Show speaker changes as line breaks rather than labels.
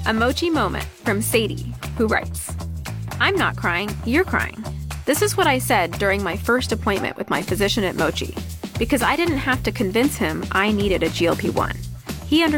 A Mochi moment from Sadie, who writes, I'm not crying, you're crying. This is what I said during my first appointment with my physician at Mochi, because I didn't have to convince him I needed a GLP-1. He